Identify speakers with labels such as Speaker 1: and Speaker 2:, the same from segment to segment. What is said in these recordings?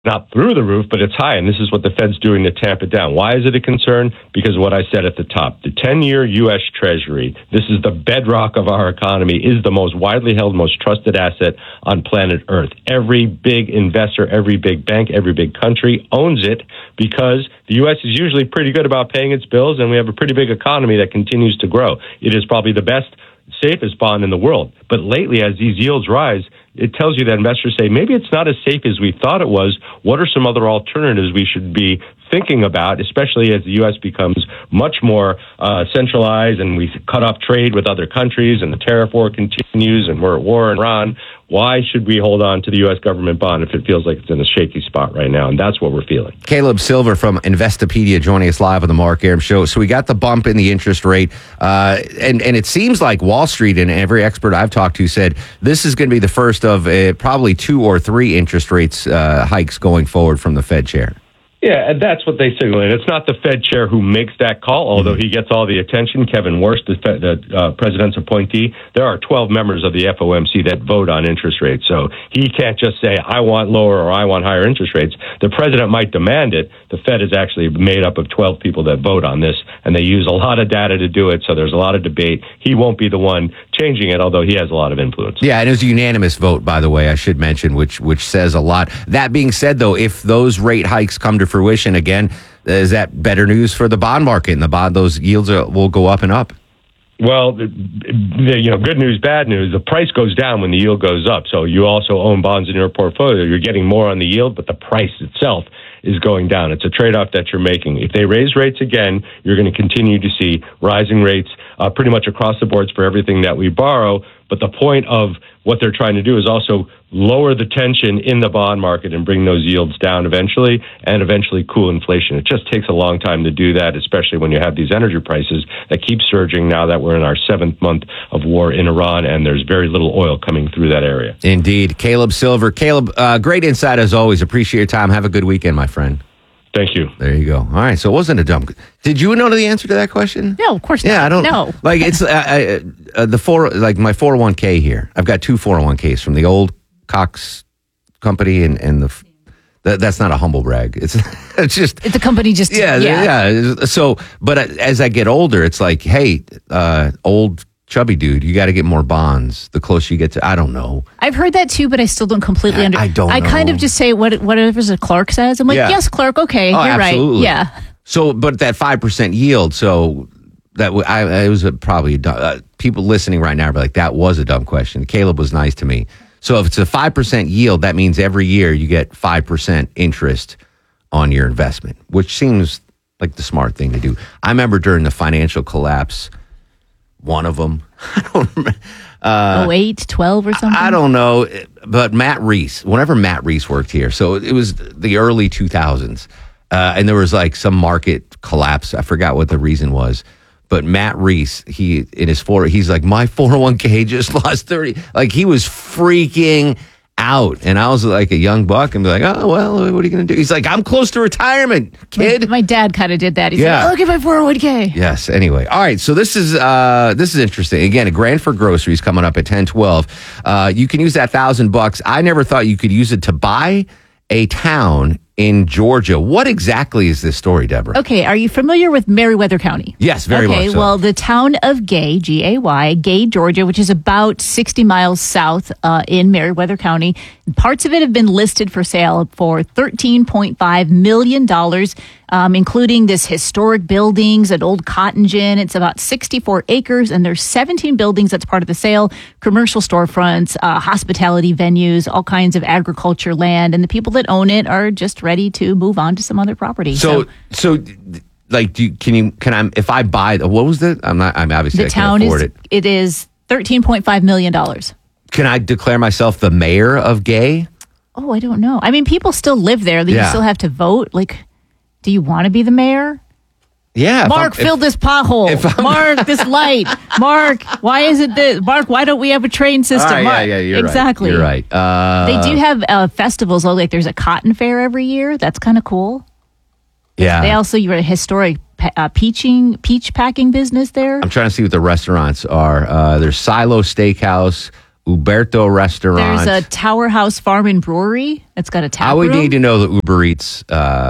Speaker 1: not through the roof, but it's high, and this is what the Fed's doing to tamp it down. Why is it a concern? Because of what I said at the top. The 10-year U.S. Treasury, this is the bedrock of our economy, is the most widely held, most trusted asset on planet Earth. Every big investor, every big bank, every big country owns it because the U.S. is usually pretty good about paying its bills, and we have a pretty big economy that continues to grow. It is probably the best, safest bond in the world. But lately, as these yields rise, it tells you that investors say, maybe it's not as safe as we thought it was. What are some other alternatives we should be thinking about, especially as the U.S. becomes much more centralized and we cut off trade with other countries and the tariff war continues and we're at war in Iran? Why should we hold on to the U.S. government bond if it feels like it's in a shaky spot right now? And that's what we're feeling.
Speaker 2: Caleb Silver from Investopedia joining us live on the Mark Arum Show. So we got the bump in the interest rate, and it seems like Wall Street and every expert I've talked to said this is going to be the first of probably 2 or 3 interest rates hikes going forward from the Fed chair.
Speaker 1: Yeah, and that's what they signal. And it's not the Fed chair who makes that call, although he gets all the attention. Kevin Warsh, the president's appointee, there are 12 members of the FOMC that vote on interest rates. So he can't just say, I want lower or I want higher interest rates. The president might demand it. The Fed is actually made up of 12 people that vote on this, and they use a lot of data to do it. So there's a lot of debate. He won't be the one changing it, although he has a lot of influence.
Speaker 2: Yeah, and it was a unanimous vote, by the way, I should mention, which says a lot. That being said, though, if those rate hikes come to fruition again, is that better news for the bond market, and those yields will go up and up?
Speaker 1: Well, good news, bad news. The price goes down when the yield goes up. So you also own bonds in your portfolio. You're getting more on the yield, but the price itself is going down. It's a trade-off that you're making. If they raise rates again, you're going to continue to see rising rates pretty much across the boards for everything that we borrow. But the point of what they're trying to do is also lower the tension in the bond market and bring those yields down eventually, and eventually cool inflation. It just takes a long time to do that, especially when you have these energy prices that keep surging now that we're in our 7th month of war in Iran and there's very little oil coming through that area.
Speaker 2: Indeed. Caleb Silver. Caleb, great insight as always. Appreciate your time. Have a good weekend, my friend.
Speaker 1: Thank you.
Speaker 2: There you go. All right. So it wasn't a dumb. Did you know the answer to that question?
Speaker 3: No, of course not.
Speaker 2: Yeah, I don't
Speaker 3: know.
Speaker 2: Like it's my 401k here. I've got 2 401ks from the old Cox company and that's not a humble brag. It's just
Speaker 3: the company just
Speaker 2: yeah. So, but as I get older, it's like, hey, old chubby dude, you got to get more bonds the closer you get to, I don't know.
Speaker 3: I've heard that too, but I still don't completely understand.
Speaker 2: I don't know.
Speaker 3: I kind of just say whatever Clark says. I'm like, yes, Clark, okay, you're
Speaker 2: absolutely.
Speaker 3: right. Yeah.
Speaker 2: So, but that 5% yield, so that it was probably people listening right now are like, that was a dumb question. Caleb was nice to me. So if it's a 5% yield, that means every year you get 5% interest on your investment, which seems like the smart thing to do. I remember during the financial collapse, one of them, I don't remember.
Speaker 3: 08, 12 or something?
Speaker 2: I don't know. But Matt Reese, whenever Matt Reese worked here, so it was the early 2000s, and there was like some market collapse. I forgot what the reason was. But Matt Reese, he's like, my 401k just lost 30. Like, he was freaking out. And I was like a young buck and be like, oh, well, what are you going to do? He's like, I'm close to retirement, kid.
Speaker 3: My dad kind of did that. He's like, look at my 401k.
Speaker 2: Yes. Anyway. All right. So this is interesting. Again, $1,000 for groceries coming up at 10/12. You can use that $1,000. I never thought you could use it to buy a town in Georgia. What exactly is this story, Deborah?
Speaker 3: Okay, are you familiar with Meriwether County?
Speaker 2: Yes, very much so.
Speaker 3: Okay, well, the town of Gay, G-A-Y, Gay, Georgia, which is about 60 miles south in Meriwether County, parts of it have been listed for sale for $13.5 million, including this historic buildings, an old cotton gin. It's about 64 acres, and there's 17 buildings that's part of the sale, commercial storefronts, hospitality venues, all kinds of agriculture land, and the people that own it are just ready to move on to some other property.
Speaker 2: So like, if I buy, what was the, I'm obviously,
Speaker 3: the town
Speaker 2: I can't afford
Speaker 3: it is $13.5 million.
Speaker 2: Can I declare myself the mayor of Gay?
Speaker 3: Oh, I don't know. I mean, people still live there. You still have to vote. Like, do you want to be the mayor?
Speaker 2: Yeah.
Speaker 3: Mark, fill this pothole. Mark, this light. Mark, why is it this? Mark, why don't we have a train system?
Speaker 2: Right,
Speaker 3: Mark,
Speaker 2: you're
Speaker 3: exactly.
Speaker 2: Right. You're right.
Speaker 3: They do have festivals. Like, there's a cotton fair every year. That's kind of cool.
Speaker 2: Yeah.
Speaker 3: They also, you're a historic peach packing business there.
Speaker 2: I'm trying to see what the restaurants are. There's Silo Steakhouse, Uberto Restaurant.
Speaker 3: There's a Tower House Farm and Brewery. It's got a tap
Speaker 2: I would
Speaker 3: room.
Speaker 2: need to know the Uber Eats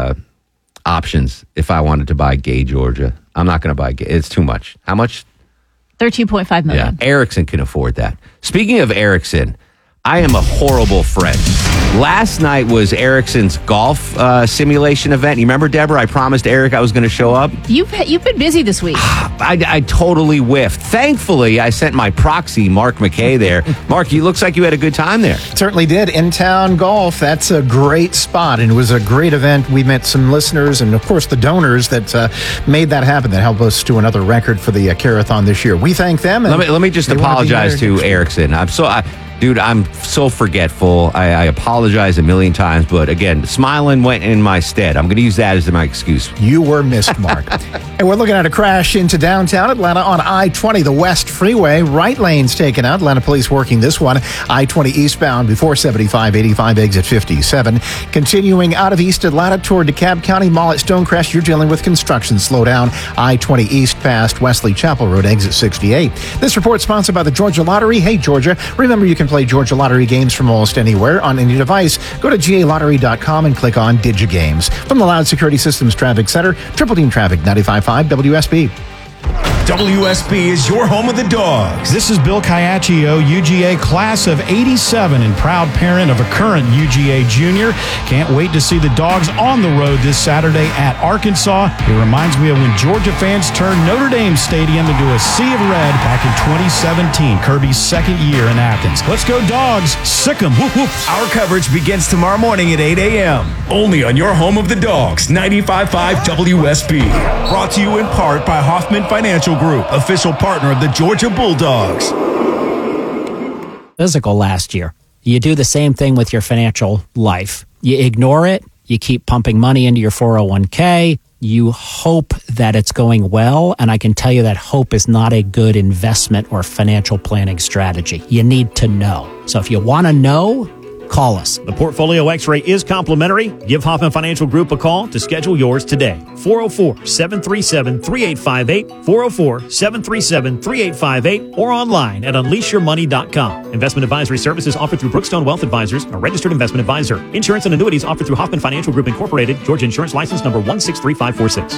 Speaker 2: options if I wanted to buy Gay, Georgia. I'm not going to buy Gay. It's too much. How much?
Speaker 3: $13.5 million.
Speaker 2: Yeah, Ericsson can afford that. Speaking of Ericsson, I am a horrible friend. Last night was Ericsson's golf simulation event. You remember, Deborah? I promised Eric I was going to show up.
Speaker 3: You've been busy this week.
Speaker 2: I totally whiffed. Thankfully, I sent my proxy, Mark McKay, there. Mark, you looks like you had a good time there.
Speaker 4: Certainly did. In-town golf, that's a great spot, and it was a great event. We met some listeners and, of course, the donors that made that happen, that helped us to another record for the Carathon this year. We thank them. And
Speaker 2: let me just apologize to Ericsson. Dude, I'm so forgetful. I apologize a million times, but again, smiling went in my stead. I'm going to use that as my excuse.
Speaker 4: You were missed, Mark. And we're looking at a crash into downtown Atlanta on I-20, the West Freeway. Right lane's taken out. Atlanta police working this one. I-20 eastbound before 75-85, exit 57. Continuing out of East Atlanta toward DeKalb County Mall at Stonecrest, you're dealing with construction. Slow down. I-20 east past Wesley Chapel Road, exit 68. This report sponsored by the Georgia Lottery. Hey, Georgia, remember you can play Georgia Lottery games from almost anywhere on any device. Go to galottery.com and click on DigiGames. From the Loud Security Systems Traffic Center, Triple Team Traffic 95.5 WSB.
Speaker 5: WSB is your home of the Dogs.
Speaker 6: This is Bill Caiaccio, UGA class of 87 and proud parent of a current UGA junior. Can't wait to see the Dogs on the road this Saturday at Arkansas. It reminds me of when Georgia fans turned Notre Dame Stadium into a sea of red back in 2017, Kirby's second year in Athens. Let's go Dogs. Sick 'em. Whoop, whoop.
Speaker 5: Our coverage begins tomorrow morning at 8 a.m. Only on your home of the Dogs, 95.5 WSB. Brought to you in part by Hoffman Financial Group, official partner of the Georgia Bulldogs.
Speaker 7: Physical last year. You do the same thing with your financial life. You ignore it. You keep pumping money into your 401k. You hope that it's going well. And I can tell you that hope is not a good investment or financial planning strategy. You need to know. So if you want to know, call us.
Speaker 8: The Portfolio X-ray is complimentary. Give Hoffman Financial Group a call to schedule yours today. 404-737-3858, 404-737-3858, or online at unleashyourmoney.com. Investment advisory services offered through Brookstone Wealth Advisors, a registered investment advisor. Insurance and annuities offered through Hoffman Financial Group Incorporated, Georgia Insurance License number 163546.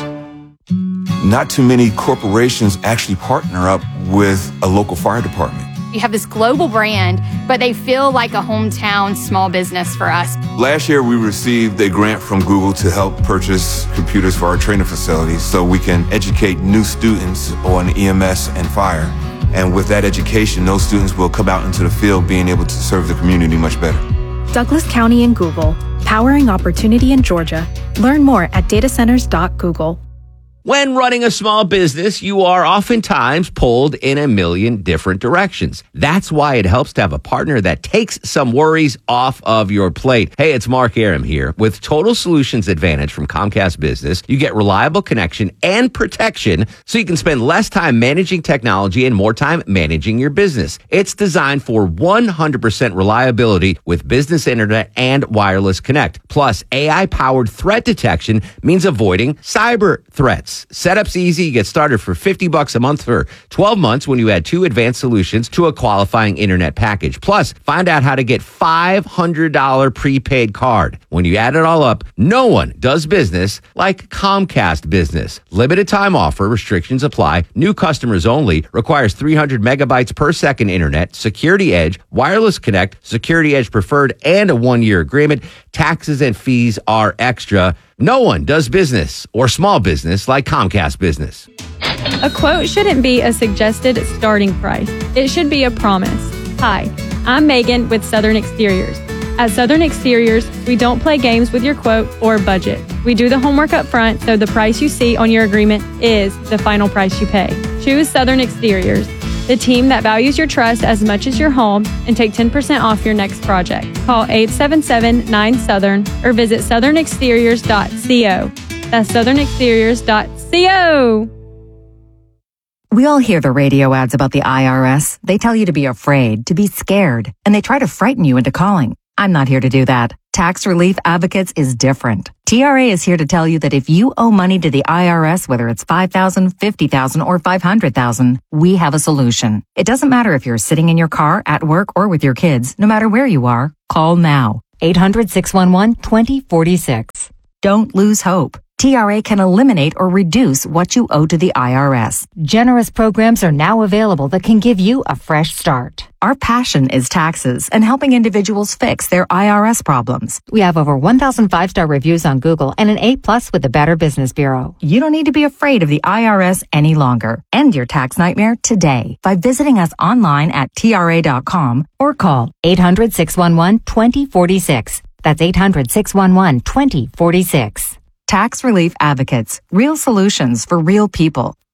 Speaker 9: Not too many corporations actually partner up with a local fire department.
Speaker 10: You have this global brand, but they feel like a hometown small business for us.
Speaker 9: Last year, we received a grant from Google to help purchase computers for our training facilities so we can educate new students on EMS and fire. And with that education, those students will come out into the field being able to serve the community much better.
Speaker 11: Douglas County and Google, powering opportunity in Georgia. Learn more at datacenters.google.
Speaker 2: When running a small business, you are oftentimes pulled in a million different directions. That's why it helps to have a partner that takes some worries off of your plate. Hey, it's Mark Aram here. With Total Solutions Advantage from Comcast Business, you get reliable connection and protection so you can spend less time managing technology and more time managing your business. It's designed for 100% reliability with business internet and wireless connect. Plus, AI-powered threat detection means avoiding cyber threats. Setup's easy. You get started for $50 a month for 12 months when you add 2 advanced solutions to a qualifying internet package. Plus, find out how to get $500 prepaid card. When you add it all up, no one does business like Comcast Business. Limited time offer. Restrictions apply. New customers only. Requires 300 megabytes per second internet. Security Edge, wireless connect, Security Edge preferred, and a 1-year agreement. Taxes and fees are extra. No one does business or small business like Comcast Business.
Speaker 12: A quote shouldn't be a suggested starting price. It should be a promise. Hi, I'm Megan with Southern Exteriors. At Southern Exteriors, we don't play games with your quote or budget. We do the homework up front, so the price you see on your agreement is the final price you pay. Choose Southern Exteriors, the team that values your trust as much as your home, and take 10% off your next project. Call 877-9-SOUTHERN or visit southernexteriors.co. That's southernexteriors.co.
Speaker 13: We all hear the radio ads about the IRS. They tell you to be afraid, to be scared, and they try to frighten you into calling. I'm not here to do that. Tax Relief Advocates is different. TRA is here to tell you that if you owe money to the IRS, whether it's $5,000, $50,000, or $500,000, we have a solution. It doesn't matter if you're sitting in your car, at work, or with your kids. No matter where you are, call now. 800-611-2046. Don't lose hope. TRA can eliminate or reduce what you owe to the IRS. Generous programs are now available that can give you a fresh start. Our passion is taxes and helping individuals fix their IRS problems. We have over 1,000 5-star reviews on Google and an A+ with the Better Business Bureau. You don't need to be afraid of the IRS any longer. End your tax nightmare today by visiting us online at TRA.com or call 800-611-2046. That's 800-611-2046. Tax Relief Advocates. Real solutions for real people.